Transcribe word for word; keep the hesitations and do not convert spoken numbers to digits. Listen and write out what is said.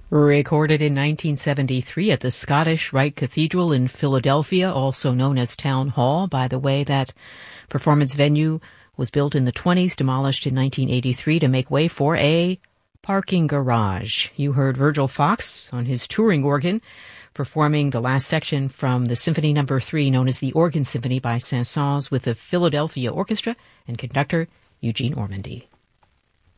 Recorded in nineteen seventy-three at the Scottish Rite Cathedral in Philadelphia, also known as Town Hall. By the way, that performance venue was built in the twenties, demolished in nineteen eighty-three to make way for a parking garage. You heard Virgil Fox on his touring organ performing the last section from the Symphony Number Three, known as the Organ Symphony by Saint-Saëns, with the Philadelphia Orchestra and conductor Eugene Ormandy.